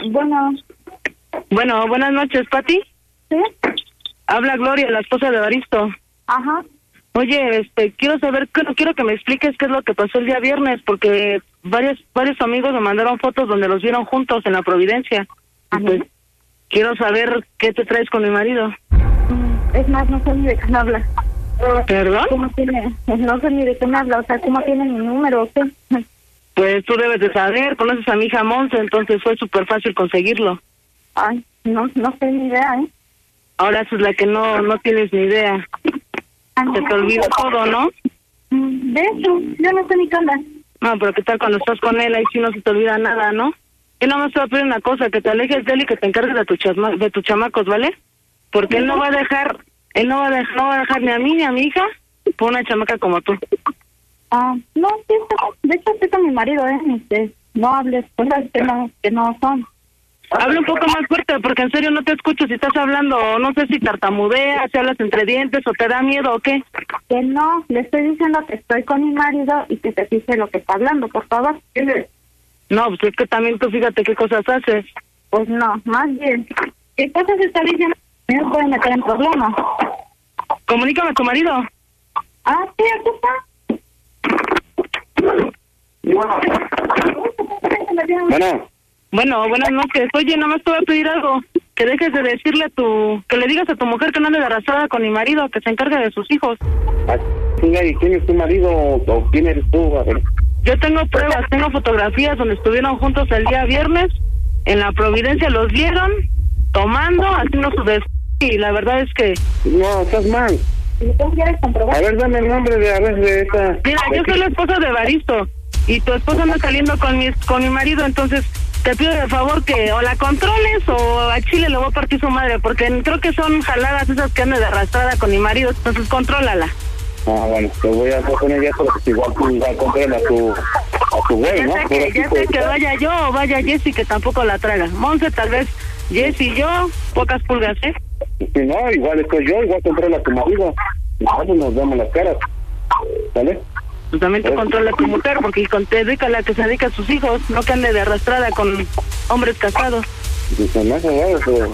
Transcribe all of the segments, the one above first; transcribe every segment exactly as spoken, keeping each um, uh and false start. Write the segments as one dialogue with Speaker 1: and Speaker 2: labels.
Speaker 1: Bueno.
Speaker 2: Bueno, buenas noches, Pati.
Speaker 1: ¿Sí?
Speaker 2: Habla Gloria, la esposa de Evaristo.
Speaker 1: Ajá.
Speaker 2: Oye, este, quiero saber, quiero, quiero que me expliques qué es lo que pasó el día viernes, porque varios varios amigos me mandaron fotos donde los vieron juntos en la Providencia.
Speaker 1: Ajá.
Speaker 2: Pues, quiero saber qué te traes con mi marido.
Speaker 1: Es más, no sé ni de qué me habla.
Speaker 2: ¿Perdón?
Speaker 1: ¿Cómo tiene? No sé ni de qué me habla, o sea, ¿cómo tiene mi número o qué?
Speaker 2: Pues tú debes de saber, conoces a mi hija Monse, entonces fue súper fácil conseguirlo.
Speaker 1: Ay, no, no sé ni idea, ¿eh?
Speaker 2: Ahora esa es la que no no tienes ni idea. Se te olvidó todo, ¿no?
Speaker 1: De eso, yo no sé ni qué onda.
Speaker 2: No, pero ¿qué tal cuando estás con él? Ahí sí no se te olvida nada, ¿no? Yo nada más te voy a pedir una cosa, que te alejes de él y que te encargues de, tu chama, de tus chamacos, ¿vale? Porque él no va a dejar, él no va a dejar, no va a dejar ni a mí ni a mi hija por una chamaca como tú.
Speaker 1: Ah, no, sí, de hecho estoy con mi marido, ¿eh? Este, no hables cosas que no, que no son.
Speaker 2: Habla un poco más fuerte, porque en serio no te escucho si estás hablando, no sé si tartamudeas, si hablas entre dientes o te da miedo o qué.
Speaker 1: Que no, le estoy diciendo que estoy con mi marido y que te fije lo que está hablando, por favor.
Speaker 2: No, pues es que también tú fíjate qué cosas haces.
Speaker 1: Pues no, más bien, ¿qué cosas está diciendo? Me puede meter en problemas.
Speaker 2: Comunícame a tu marido.
Speaker 1: Ah, sí, aquí está.
Speaker 3: Bueno. Bueno.
Speaker 2: Bueno, buenas noches. Oye, nada más te voy a pedir algo. Que dejes de decirle a tu... Que le digas a tu mujer que no ande de arrastrada con mi marido, que se encargue de sus hijos.
Speaker 3: ¿Y quién es tu marido o quién eres tú? A ver.
Speaker 2: Yo tengo pruebas, tengo fotografías donde estuvieron juntos el día viernes. En la Providencia los vieron tomando, haciendo su des... Y la verdad es que...
Speaker 3: No, estás mal.
Speaker 1: ¿Y tú quieres comprobar?
Speaker 3: A ver, dame el nombre de, a ver, de esta...
Speaker 2: Mira, yo soy la esposa de Evaristo. Y tu esposa anda saliendo con mi, con mi marido, entonces... Te pido de favor que o la controles o a Chile le voy a partir su madre, porque creo que son jaladas esas que andan de arrastrada con mi marido, entonces contrólala.
Speaker 3: Ah, bueno, te voy a poner ya, pero igual tú vas a controlar a tu, a tu güey,
Speaker 2: ya
Speaker 3: ¿no?
Speaker 2: sé que, ya sé que vaya yo o vaya Jessy, que tampoco la traga. Monse, tal vez Jessy y yo, pocas pulgas, ¿eh?
Speaker 3: Si no, igual estoy yo, igual controla a tu marido. Nosotros nos damos las caras, ¿vale?
Speaker 2: Pues también te controla tu mujer, porque con te dedica a la que se dedica a sus hijos, no que ande de arrastrada con hombres casados.
Speaker 3: Dice, no, no, pero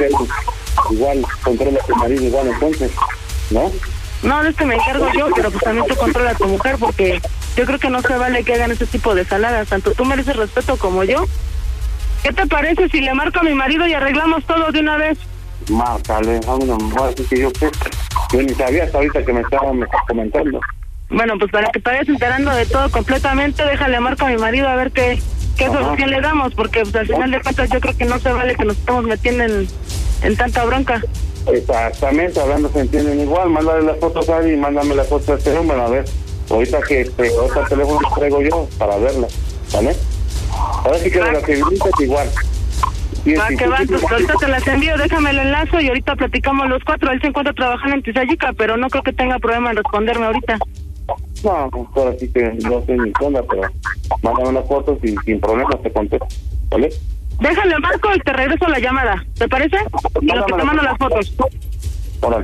Speaker 3: igual controla a tu marido igual entonces, ¿no?
Speaker 2: No, es que me encargo yo, pero pues también tú controla a tu mujer, porque yo creo que no se vale que hagan ese tipo de saladas, tanto tú mereces respeto como yo. ¿Qué te parece si le marco a mi marido y arreglamos todo de una vez?
Speaker 3: Márcale, vámonos, voy a decir que yo qué, yo ni sabía hasta ahorita que me estaban me estás comentando.
Speaker 2: Bueno, pues para que te vayas enterando de todo completamente, déjale marco a mi marido a ver qué, qué solución le damos, porque pues al final de cuentas yo creo que no se vale que nos estamos metiendo en, en tanta bronca.
Speaker 3: Exactamente, hablando se entienden igual, mándale las fotos a él y mándame las fotos a este número, a ver, ahorita que este, ahorita el teléfono lo traigo yo para verla, ¿vale? Ahora sí que de la que visitas igual. Sí,
Speaker 2: Va,
Speaker 3: sí,
Speaker 2: que
Speaker 3: sí,
Speaker 2: va,
Speaker 3: sí,
Speaker 2: pues
Speaker 3: sí,
Speaker 2: ahorita te las envío, déjame el enlace y ahorita platicamos los cuatro. Él se encuentra trabajando en Tizayica, pero no creo que tenga problema en responderme ahorita.
Speaker 3: No, pues ahora sí que no sé ni onda, pero mándame unas fotos y sin problemas te contesto, ¿vale?
Speaker 2: Déjale marco y te regreso la llamada, ¿te parece? Y lo que te mando las fotos.
Speaker 3: Órale.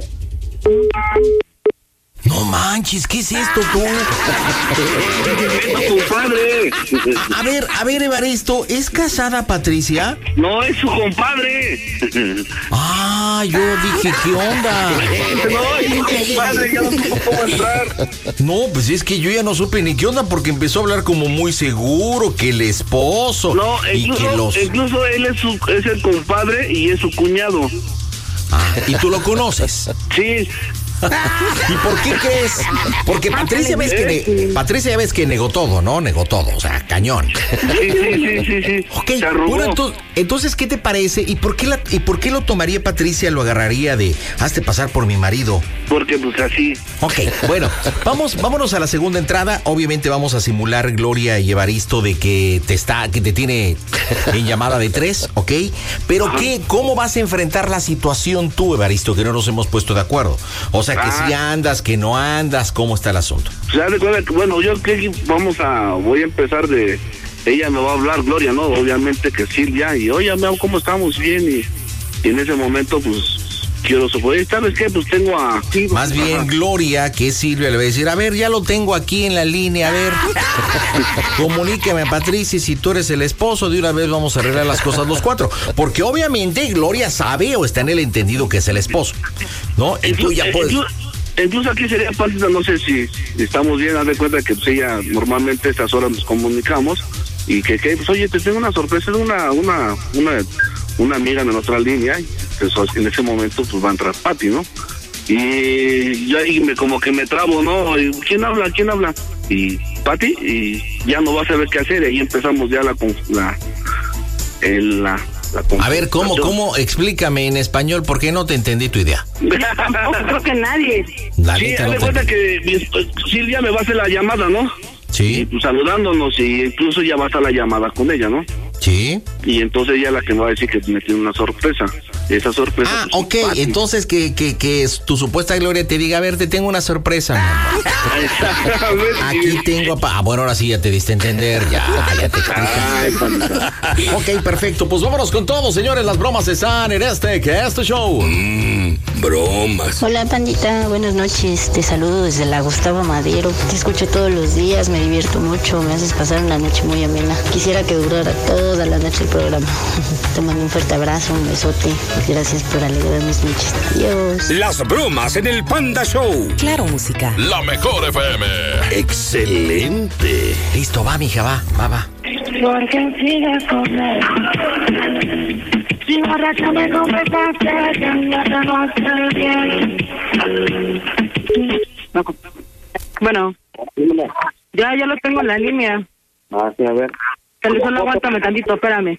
Speaker 4: No manches, ¿qué es esto tú?
Speaker 5: ¡Es tu compadre!
Speaker 4: A ver, a ver, Evaristo, ¿es casada Patricia?
Speaker 5: No, es su compadre.
Speaker 4: Ah, yo dije, ¿qué onda?
Speaker 5: No, es su compadre, ya no sé cómo entrar.
Speaker 4: No, pues es que yo ya no supe ni qué onda porque empezó a hablar como muy seguro que el esposo.
Speaker 5: No,
Speaker 4: y
Speaker 5: incluso,
Speaker 4: que los...
Speaker 5: incluso él es, su, es el compadre y es su cuñado.
Speaker 4: Ah, ¿y tú lo conoces?
Speaker 5: Sí.
Speaker 4: ¿Y por qué crees? Porque Patricia ves que ne- Patricia ya ves que negó todo, ¿no? Negó todo, o sea, cañón.
Speaker 5: Sí, sí, sí, sí, sí.
Speaker 4: Ok,
Speaker 5: Se arrugó.
Speaker 4: bueno, entonces, entonces, ¿qué te parece? ¿Y por qué la, y por qué lo tomaría Patricia, lo agarraría de hazte pasar por mi marido?
Speaker 5: Porque pues así.
Speaker 4: Ok, bueno, vamos, vámonos a la segunda entrada. Obviamente vamos a simular, Gloria y Evaristo, de que te está, que te tiene en llamada de tres, ¿ok? Pero qué, ¿cómo vas a enfrentar la situación tú, Evaristo, que no nos hemos puesto de acuerdo? O sea, que
Speaker 5: Ah.
Speaker 4: si andas, que no andas, ¿cómo está el asunto?
Speaker 5: O sea, recuerda que, bueno, yo creo que vamos a, voy a empezar de, ella me va a hablar, Gloria, ¿no? Obviamente que Silvia, y oye, ¿cómo estamos? Bien, y, y en ese momento, pues, quiero soportar. ¿Sabes qué? Pues tengo a...
Speaker 4: Más bien,
Speaker 5: Ajá.
Speaker 4: Gloria, que es Silvia, le va a decir, a ver, ya lo tengo aquí en la línea, a ver, comuníqueme a Patricia, si tú eres el esposo, de una vez vamos a arreglar las cosas los cuatro. Porque obviamente Gloria sabe o está en el entendido que es el esposo, ¿no? Y tú ya puedes...
Speaker 5: Incluso, incluso aquí sería parte, no sé si estamos bien, haz de cuenta que pues ella, normalmente a estas horas nos comunicamos, y que, que pues oye, te tengo una sorpresa, una, una, una, una amiga de nuestra línea, que en ese momento pues va a entrar Pati, ¿no? Y yo ahí me, como que me trabo, ¿no? Y, ¿quién habla? ¿Quién habla? Y Pati, y ya no va a saber qué hacer, y ahí empezamos ya la, la, el, la, la
Speaker 4: A ver, ¿cómo, cómo? Explícame en español, porque no te entendí tu idea.
Speaker 2: Tampoco creo que nadie.
Speaker 4: La
Speaker 5: Sí,
Speaker 4: neta,
Speaker 5: haz
Speaker 4: no
Speaker 5: de
Speaker 4: te
Speaker 5: cuenta
Speaker 4: entendí.
Speaker 5: que mi- Silvia me va a hacer la llamada, ¿no? Y,
Speaker 4: Sí,
Speaker 5: pues, saludándonos, y incluso ya va a estar la llamada con ella, ¿no?
Speaker 4: sí.
Speaker 5: Y entonces ella es la que me va a decir que me tiene una sorpresa. Esa sorpresa...
Speaker 4: Ah,
Speaker 5: pues,
Speaker 4: ok,
Speaker 5: Pati.
Speaker 4: entonces que, que, que es tu supuesta Gloria te diga, a ver, te tengo una sorpresa, mi amor.
Speaker 5: Exactamente.
Speaker 4: Aquí tengo a... Pa- ah, bueno, ahora sí ya te diste a entender, ya, ya te
Speaker 5: Ay,
Speaker 4: explicaste. Ok, perfecto, pues vámonos con todo, señores, las bromas están en este, que este show.
Speaker 6: Mmm, bromas.
Speaker 7: Hola pandita, buenas noches, te saludo desde la Gustavo Madero, te escucho todos los días, me divierto mucho, me haces pasar una noche muy amena, quisiera que durara toda la noche el programa. Te mando un fuerte abrazo, un besote, gracias por alegrar mis noches, adiós.
Speaker 6: Las bromas en el Panda Show.
Speaker 8: Claro, música.
Speaker 9: La mejor F M.
Speaker 6: Excelente.
Speaker 4: Listo, va, mija, va, va, va.
Speaker 1: Porque sigue con él. Si borracho me confesaste que no te conoces bien.
Speaker 2: Bueno, ya, ya lo tengo en la línea.
Speaker 3: Ah, sí, a ver.
Speaker 2: Dale, solo aguántame tantito, espérame.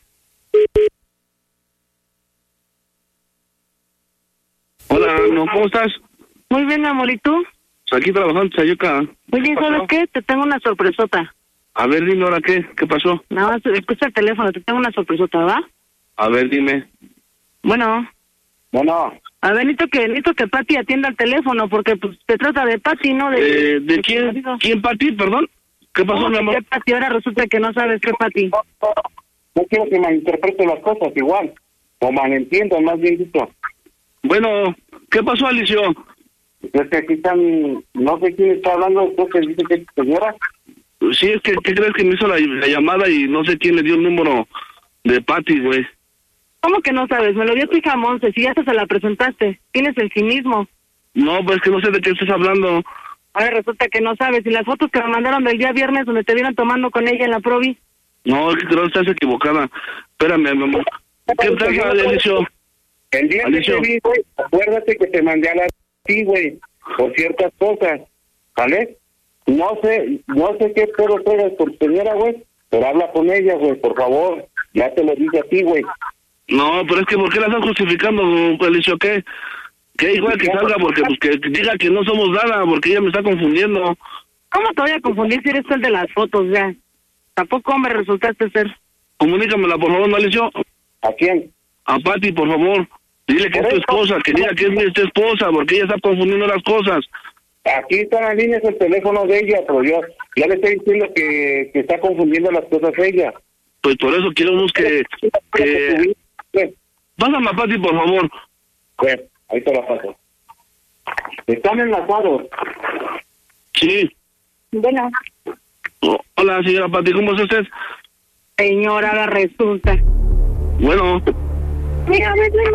Speaker 5: Hola, no, ¿cómo estás?
Speaker 2: Muy bien, mi amor, ¿y tú?
Speaker 5: Pues aquí trabajando, Sayuca.
Speaker 2: Oye, ¿sabes qué? Te tengo una sorpresota.
Speaker 5: A ver, dime ahora qué, qué pasó.
Speaker 2: Nada más, escucha el teléfono, te tengo una sorpresota, ¿va?
Speaker 5: A ver, dime.
Speaker 2: Bueno,
Speaker 3: Bueno,
Speaker 2: a ver, necesito que, necesito que Pati atienda el teléfono, porque pues se trata de Pati, ¿no? De,
Speaker 5: Eh, ¿De quién? ¿Quién, Pati? Perdón. ¿Qué pasó,
Speaker 2: ¿Cómo
Speaker 5: mi
Speaker 2: que
Speaker 5: amor?
Speaker 2: qué Pati? Ahora resulta que no sabes qué Pati.
Speaker 3: no quiero que malinterpreten las cosas igual, o malentiendan, más bien dicho.
Speaker 5: Bueno, ¿qué pasó, Alicio?
Speaker 3: Es que aquí están, no sé quién está hablando, creo que dice que es señora.
Speaker 5: Sí, es que, ¿qué crees que me hizo la, la llamada y no sé quién le dio el número de Pati, güey?
Speaker 2: ¿Cómo que no sabes? Me lo dio tu hija Monse, si ya hasta se la presentaste. Tienes el cinismo.
Speaker 5: No, pues que no sé de qué estás hablando.
Speaker 2: Ahora resulta que no sabes. Y las fotos que me mandaron del día viernes donde te vieron tomando con ella en la provi.
Speaker 5: No, es que creo que estás equivocada. Espérame, mi amor. ¿Qué pasa, Alicio?
Speaker 3: El día que
Speaker 5: Alicio.
Speaker 3: te vi, güey, acuérdate que te mandé a la ti, güey, por ciertas cosas, ¿vale? No sé, no sé qué pero traigas por señora, güey, pero habla con ella, güey, por favor. Ya te lo dije a ti, güey.
Speaker 5: No, pero es que ¿por qué la estás justificando, Alicio? ¿Qué? Que igual que salga, porque pues que diga que no somos nada, porque ella me está confundiendo.
Speaker 2: ¿Cómo te voy a confundir si eres el de las fotos ya? Tampoco hombre resultaste ser.
Speaker 5: Comunícamela, por favor, ¿no, Alicio?
Speaker 3: ¿A quién?
Speaker 5: A Pati, por favor. Dile que es tu esposa, que diga que es mi tu esposa, porque ella está confundiendo las cosas.
Speaker 3: Aquí está la línea, es el teléfono de ella, pero yo ya le estoy diciendo que, que está confundiendo las cosas ella.
Speaker 5: Pues por eso queremos que... que... Pásame a Pati, por favor.
Speaker 3: Pues, ahí te la paso. Están enlazados.
Speaker 5: Sí.
Speaker 1: Bueno,
Speaker 5: Oh, hola, señora Pati, ¿cómo está usted?
Speaker 2: Señora, ahora resulta.
Speaker 5: Bueno,
Speaker 1: mira,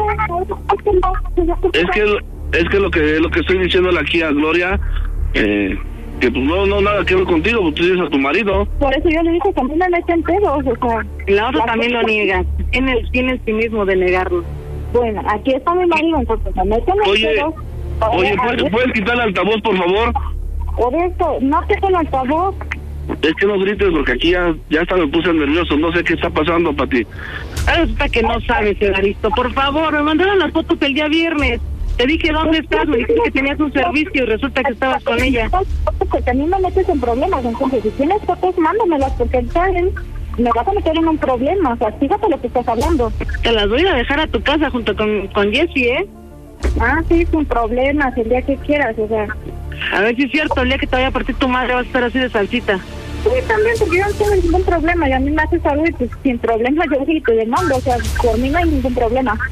Speaker 5: es que es que lo que lo que estoy diciéndole aquí a Gloria, eh, que pues no, no nada que ver contigo, pues tú tienes a tu marido.
Speaker 1: por eso yo le dije que a mí me meten pedos, o sea.
Speaker 2: Y la otra también lo niega. Tiene, tiene el cinismo de negarlo.
Speaker 1: Bueno, aquí está mi marido, entonces me meten los
Speaker 5: Oye,
Speaker 1: pedos.
Speaker 5: oye, ¿puedes, ¿puedes quitar el altavoz, por favor?
Speaker 1: Por eso, no te el altavoz.
Speaker 5: Es que no grites, porque aquí ya, ya hasta me puse nervioso, no sé qué está pasando, Pati.
Speaker 2: Ahora resulta que no sabes, Evaristo. Por favor, me mandaron las fotos el día viernes. Te dije, ¿dónde estás? Me dijiste que tenías un servicio y resulta que estabas con ella.
Speaker 1: Porque a mí me metes en problemas, entonces si tienes fotos, mándamelas, porque ¿saben? Me vas a meter en un problema, o sea, fíjate lo que estás hablando.
Speaker 2: Te las voy a dejar a tu casa junto con, con Jessie, ¿eh?
Speaker 1: Ah, sí, sin problemas, el día que quieras, o sea.
Speaker 2: A ver si es cierto, el día que te vaya a partir tu madre vas a estar así de salsita.
Speaker 1: Sí, también, porque yo no tengo ningún problema, y a mí me haces algo y pues sin problema yo sí te demando, o sea, por mí no hay ningún problema.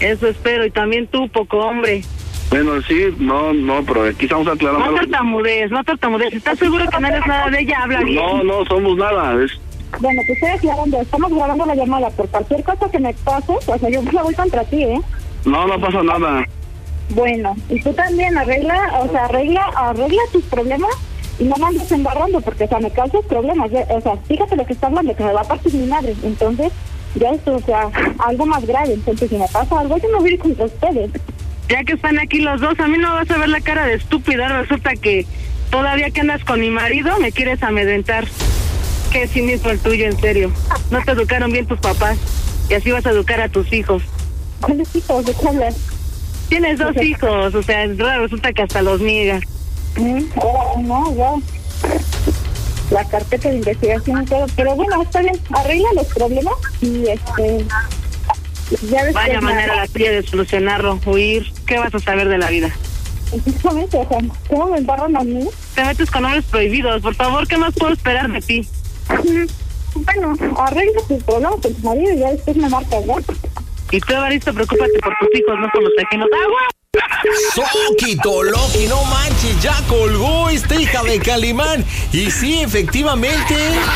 Speaker 2: Eso espero, y también tú, poco hombre.
Speaker 5: Bueno, sí, no, no, pero aquí estamos aclarando.
Speaker 2: No tartamudees, no tartamudees. ¿Estás seguro que no eres nada de ella? Habla bien.
Speaker 5: No, no somos nada. Es...
Speaker 8: Bueno, pues estoy aclarando, estamos grabando la llamada. Por cualquier cosa que me pase, o sea, yo la voy contra ti, ¿eh?
Speaker 5: No, no pasa nada.
Speaker 8: Bueno, y tú también arregla, o sea, arregla, arregla tus problemas y no me andes embarrando, porque, o sea, me causas problemas. Ya, o sea, fíjate lo que está hablando, que me va a partir mi madre. Entonces, ya esto, o sea, algo más grave. Entonces, si me pasa algo, yo me voy a ir contra ustedes.
Speaker 2: Ya que están aquí los dos, a mí no vas a ver la cara de estúpida. Resulta que todavía que andas con mi marido, me quieres amedrentar. Que sí mismo el tuyo, en serio. No te educaron bien tus papás. Y así vas a educar a tus hijos.
Speaker 8: ¿Cuáles hijos? ¿De qué hablas?
Speaker 2: Tienes dos hijos, o sea, resulta que hasta los niegas.
Speaker 8: Mm, ahora, no, ya. La carpeta de investigación y todo. Pero bueno, está bien. Arregla los problemas y este... Ya
Speaker 2: Vaya manera la tuya de solucionarlo, huir. ¿Qué vas a saber de la vida?
Speaker 8: Exactamente, o sea, ¿cómo me embarran a mí?
Speaker 2: Te metes con hombres prohibidos. Por favor, ¿qué más puedo esperar de ti?
Speaker 8: Bueno, arregla tus problemas con tu marido y ya después me marcas, ¿no?
Speaker 2: Y tú, Evaristo, preocúpate por tus hijos, no por los ajenos. ¡Agua!
Speaker 4: Soquito, Loki, no manches, ya colgó esta hija de Calimán. Y sí, efectivamente.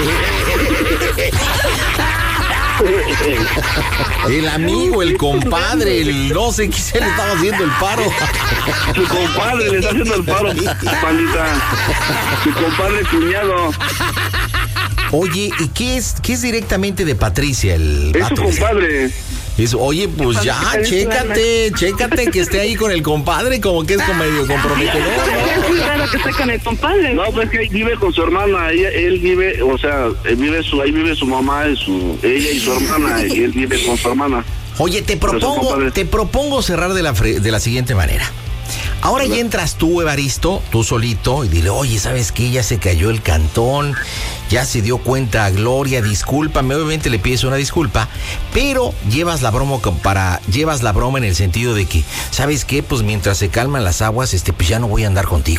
Speaker 4: El amigo, el compadre, el no sé qué se le estaba haciendo el paro.
Speaker 5: Su compadre le está haciendo el paro, pandita. Su compadre cuñado.
Speaker 4: Oye, ¿y qué es qué es directamente de Patricia, el
Speaker 5: Es
Speaker 4: vato?
Speaker 5: su compadre.
Speaker 4: Es, oye, pues ya, chécate, chécate que esté ahí con el compadre, como que es como medio comprometedor,
Speaker 2: ¿no? Es muy raro que esté con el compadre.
Speaker 5: No, pues que vive con su hermana, ella, él vive, o sea, él vive su, ahí vive su mamá, y su, ella y su hermana, y él vive con su hermana.
Speaker 4: Oye, te propongo, te propongo cerrar de la, fre- de la siguiente manera. Ahora ya entras tú, Evaristo, tú solito, y dile, oye, ¿sabes qué? Ya se cayó el cantón, ya se dio cuenta Gloria, discúlpame, obviamente le pides una disculpa, pero llevas la broma para, llevas la broma en el sentido de que, ¿sabes qué? Pues mientras se calman las aguas, este, pues ya no voy a andar contigo.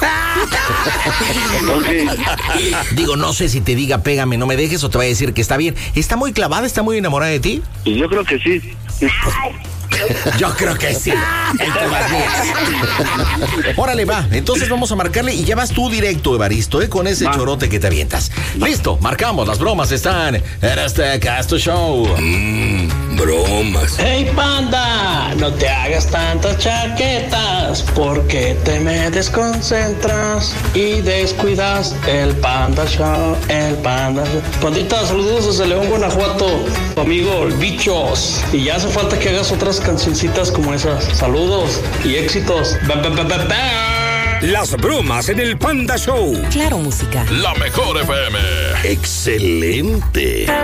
Speaker 5: Okay.
Speaker 4: Digo, no sé si te diga, pégame, no me dejes, o te va a decir que está bien. ¿Está muy clavada, está muy enamorada de ti?
Speaker 5: Yo creo que sí.
Speaker 4: Yo creo que sí. En todas mías. Órale, va. Entonces vamos a marcarle y ya vas tú directo, Evaristo, ¿eh? Con ese va. chorote que te avientas. Va. Listo, marcamos. Las bromas están en este Casto Show.
Speaker 6: Mmm, bromas.
Speaker 9: Hey, panda, no te hagas tantas chaquetas porque te me desconcentras y descuidas el Panda Show, el Panda Show. Pandita, saludos desde León, Guanajuato. Tu amigo, el Bichos. Y ya hace falta que hagas otras cancioncitas como esas. Saludos y éxitos. Ba, ba, ba, ba, ba.
Speaker 6: Las bromas en el Panda Show.
Speaker 10: Claro, música.
Speaker 6: La mejor F M. Excelente.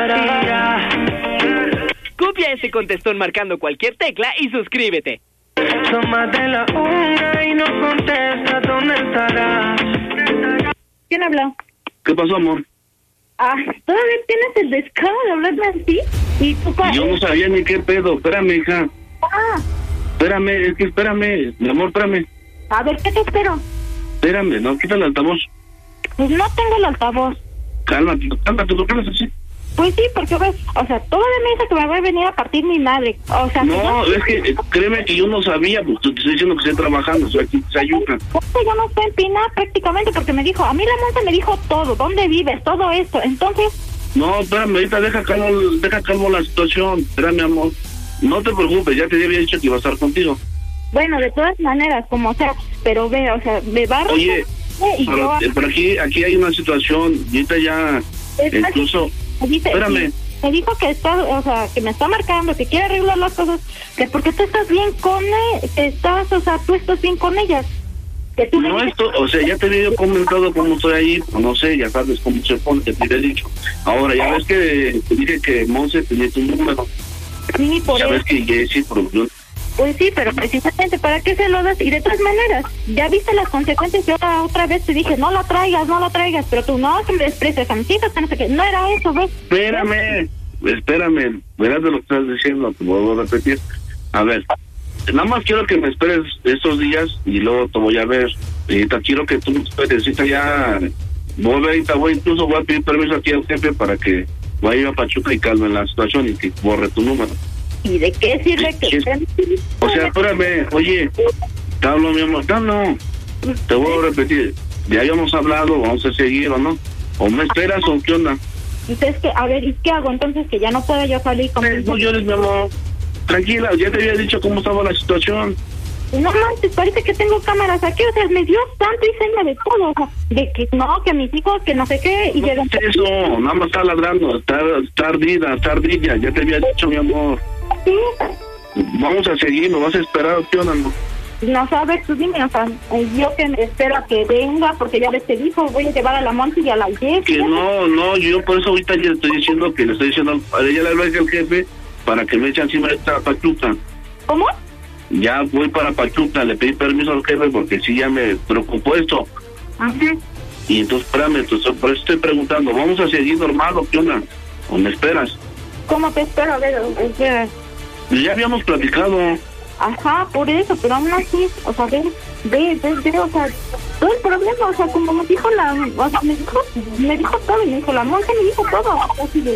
Speaker 11: Copia ese contestón marcando cualquier tecla y suscríbete.
Speaker 1: Tómate la una y no contesta, ¿dónde estarás?
Speaker 8: ¿Quién habló?
Speaker 5: ¿Qué pasó, amor?
Speaker 8: Ah, ¿todavía tienes el descaro de hablarme así? ¿Y tu padre?
Speaker 5: Yo no sabía ni qué pedo. Espérame, hija.
Speaker 8: Ah.
Speaker 5: Espérame, es que espérame. Mi amor, espérame.
Speaker 8: A ver, ¿qué te espero?
Speaker 5: Espérame, no, quita el altavoz.
Speaker 8: Pues no tengo el altavoz.
Speaker 5: Cálmate, cálmate, ¿por qué eres así?
Speaker 8: Pues sí, porque ves, o sea, todavía me dice que me va a venir a partir mi madre. O sea,
Speaker 5: no, es que eh, créeme que yo no sabía, pues te estoy diciendo que estoy trabajando, o sea, aquí se ayuda.
Speaker 8: Yo no estoy en Pina prácticamente porque me dijo, a mí la monta me dijo todo, dónde vives, todo esto, entonces...
Speaker 5: No, espérame, ahorita deja calmo, deja calmo la situación, espérame, amor. No te preocupes, ya te había dicho que iba a estar contigo.
Speaker 8: Bueno, de todas maneras, como sea, pero ve, o sea, me va a...
Speaker 5: Oye, y pero, yo... pero aquí, aquí hay una situación, y ahorita ya, es incluso...
Speaker 8: Dice,
Speaker 5: espérame.
Speaker 8: Me dijo que está, o sea, que me está marcando, que quiere arreglar las cosas, que porque tú estás bien con él, estás, o sea, tú estás bien con ellas. Que tú
Speaker 5: no, esto, o sea, ya te había comentado cómo estoy ahí, no sé, ya sabes cómo se pone, te he dicho. Ahora, ya ves que te dije que Monse tenía tu número.
Speaker 8: Sí, por
Speaker 5: ya
Speaker 8: eso.
Speaker 5: ves que Jessy, por ejemplo.
Speaker 8: Pues sí, pero precisamente, ¿para qué se lo das? Y de todas maneras, ya viste las consecuencias. Yo otra vez te dije, no la traigas, no la traigas, pero tú no, que me desprecias a mis hijas, no sé qué. No era eso, ¿ves?
Speaker 5: Espérame, espérame, verás de lo que estás diciendo, te vuelvo a repetir. A ver, nada más quiero que me esperes estos días y luego te voy a ver. Y te quiero que tú me esperes, ahorita ya, voy ahorita, voy, incluso voy a pedir permiso aquí al jefe para que vaya a Pachuca y calme la situación y que borre tu número.
Speaker 8: ¿Y de qué sirve que estén?
Speaker 5: O sea, espérame, oye, te hablo, mi amor, te hablo. Te voy a repetir, ya habíamos hablado, vamos a seguir o no. ¿O me esperas o qué onda?
Speaker 8: Entonces, que, a ver, ¿y qué hago entonces? Que ya no puedo yo salir con...
Speaker 5: No llores, mi amor. Tranquila, ya te había dicho cómo estaba la situación.
Speaker 8: No manches, parece que tengo cámaras aquí, o sea, me dio tanto y seña de todo, o sea, de que no, que mis hijos, que no sé qué, y
Speaker 5: no
Speaker 8: llegan...
Speaker 5: es eso, nada más está ladrando, está, está ardida, está ardilla, ya te había dicho, mi amor.
Speaker 8: Sí.
Speaker 5: Vamos a seguir, ¿me vas a esperar o qué onda, amor?
Speaker 8: No sé, a ver, tú dime, o sea, yo que me espero a que venga, porque ya ves te dijo, voy a llevar a la Monte y a la Jess.
Speaker 5: Que no, no, yo por eso ahorita ya estoy diciendo que le estoy diciendo, a ella le hablé al jefe para que me eche encima de esta Pachuca.
Speaker 8: ¿Cómo?
Speaker 5: Ya voy para Pachuca, le pedí permiso al jefe porque sí ya me preocupó esto.
Speaker 8: Ajá.
Speaker 5: Y entonces, espérame, entonces, por eso estoy preguntando, ¿vamos a seguir normal o qué onda? ¿O me esperas?
Speaker 8: ¿Cómo te espero? A ver, o sea...
Speaker 5: Ya habíamos platicado.
Speaker 8: Ajá, por eso, pero aún así, o sea, ve, ve, ve, ve, o sea, todo el problema, o sea, como me dijo la, o sea, me dijo, me dijo todo, me dijo la monja, me dijo todo. Así de,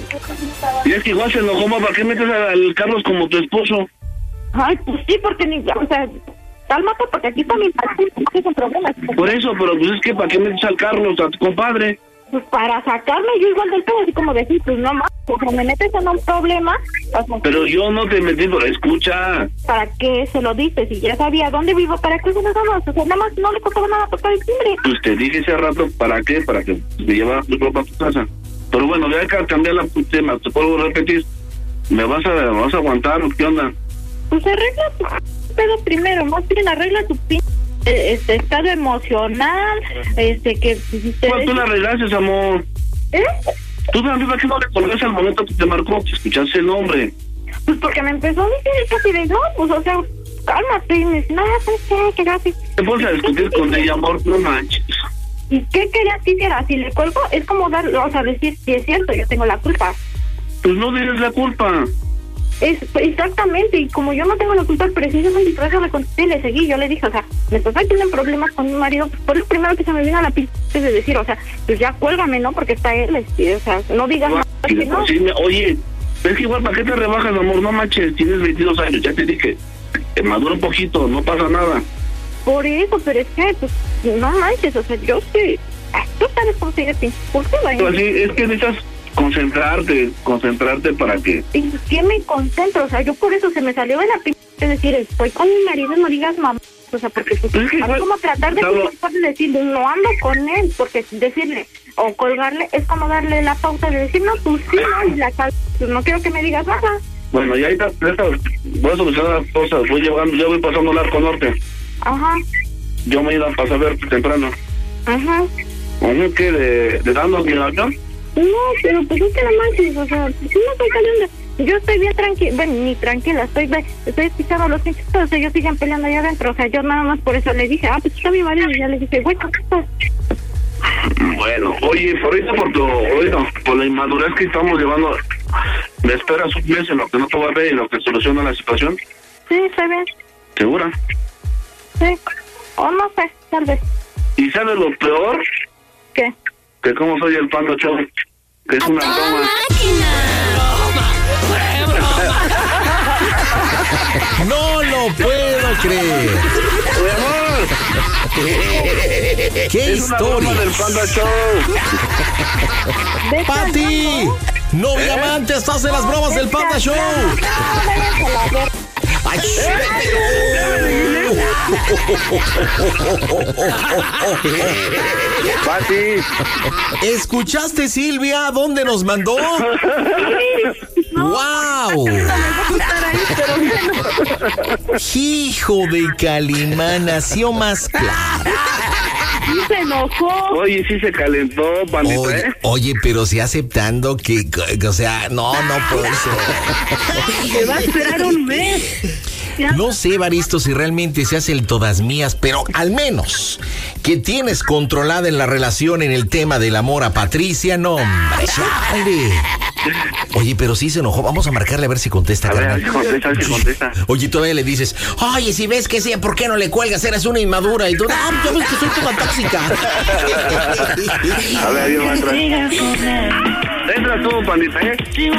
Speaker 5: y es que igual se enojó, ¿para qué metes al Carlos como tu esposo?
Speaker 8: Ay, pues sí, porque, ni, o sea, cálmate, porque aquí también hay problemas.
Speaker 5: Por eso, pero pues es que ¿para qué metes al Carlos, a tu compadre?
Speaker 8: Pues para sacarme yo igual del pedo, así como decir, pues no más, porque me metes en un problema. O sea,
Speaker 5: pero yo no te metí, pero escucha.
Speaker 8: ¿Para qué se lo dices? Si ya sabía dónde vivo, ¿para qué se lo dabas? O sea, nada más no le costaba nada tocar el timbre.
Speaker 5: Pues te dije ese rato, ¿para qué? Para que me llevaras tu ropa a tu casa. Pero bueno, voy a cambiar la tema, te puedo repetir. ¿Me vas a, me vas a aguantar o qué onda?
Speaker 8: Pues arregla tu pedo primero, más bien arregla tu pin... este estado emocional, este que...
Speaker 5: ¿Cuál tú la arreglaste, amor?
Speaker 8: ¿Eh?
Speaker 5: ¿Tú también para qué no le colgaste al momento que te marcó, que escuchaste el nombre?
Speaker 8: Pues porque me empezó a decir casi de no, pues o sea, cálmate, y me dice, no, ¿sabes qué? Que casi...
Speaker 5: Te pones a discutir con ella, amor, no manches.
Speaker 8: ¿Y qué querías que hiciera? Si le cuelgo, es como dar, o sea, decir, si es cierto, yo tengo la culpa.
Speaker 5: Pues no tienes la culpa.
Speaker 8: Es, exactamente, y como yo no tengo la culpa, precisamente por eso le contesté y le seguí. Yo le dije, o sea, me estás teniendo problemas con mi marido, pues por lo primero que se me vino a la pista es de decir, o sea, pues ya cuélgame, ¿no? Porque está él, este, o sea, no digas nada.
Speaker 5: Que no. Sí, me, oye, es que igual, ¿para qué te rebajas, amor? No manches, tienes veintidós años, ya te dije, te madura un poquito, no pasa nada.
Speaker 8: Por eso, pero es que, pues, no manches, o sea, yo sí, tú sabes cómo se dice, ¿por qué va?
Speaker 5: Pues sí, es que necesitas concentrarte, concentrarte para que...
Speaker 8: ¿Y qué me concentro? O sea, yo por eso se me salió de la p... Es decir, estoy con mi marido, no digas mamá. O sea, porque pues, es que, como tratar de decirle, no ando con él, porque decirle o colgarle es como darle la pauta de decir, no, pues sí, no, y la cal... pues, no quiero que me digas nada.
Speaker 5: Bueno, ya ahorita voy a solucionar las cosas, voy llevando, yo voy pasando al Arco Norte.
Speaker 8: Ajá.
Speaker 5: Yo me he ido a pasar verte temprano.
Speaker 8: Ajá.
Speaker 5: ¿Cómo que de, de dando mi avión?
Speaker 8: No, pero pues es que no manches, o sea, si no estoy caliente, yo estoy bien tranquila, bueno, ni tranquila, estoy estoy escuchando a los pinches, o sea, ellos siguen peleando allá adentro, o sea, yo nada más por eso le dije, ah, pues está mi marido, y ya le dije, güey, ¿qué estás?
Speaker 5: Bueno, oye, por ahorita por tu, oiga, por la inmadurez que estamos llevando, ¿me esperas un mes en lo que no te va a ver y en lo que soluciona la situación?
Speaker 8: Sí, está bien.
Speaker 5: ¿Segura?
Speaker 8: Sí, o no sé, tal vez.
Speaker 5: ¿Y sabes lo peor?
Speaker 8: ¿Qué?
Speaker 5: Que como soy el Panda Show, que es una broma.
Speaker 4: No lo puedo creer.
Speaker 5: Mi amor.
Speaker 4: ¡Qué
Speaker 5: es
Speaker 4: historia!
Speaker 5: Una del Panda Show.
Speaker 4: ¡Pati! ¡No, ¿Eh? Amante! ¡Estás en las bromas del Panda Show! ¡Ay!
Speaker 5: Pati.
Speaker 4: ¿Escuchaste, Silvia, dónde nos mandó? ¡Wow! Hijo de Calimán, nació más claro.
Speaker 8: Sí se enojó.
Speaker 5: Oye, sí se calentó, Pandita,
Speaker 4: oye,
Speaker 5: ¿eh?
Speaker 4: Oye, pero sí aceptando que, que, o sea, no, no puede ser.
Speaker 8: Se va a esperar un mes.
Speaker 4: No sé, Evaristo, si realmente se hace el todas mías, pero al menos que tienes controlada en la relación en el tema del amor a Patricia, no, hombre, chale. Oye, pero sí se enojó. Vamos a marcarle a ver si contesta,
Speaker 5: a ver, a ver si contesta, a ver si contesta.
Speaker 4: Oye, todavía le dices, oye, si ves que sí, ¿por qué no le cuelgas? Eres una inmadura. Y tú, ah, ya ves que soy toda tóxica.
Speaker 5: A ver, adiós, maestra. Entra tú, pandita, ¿eh?
Speaker 1: Sí.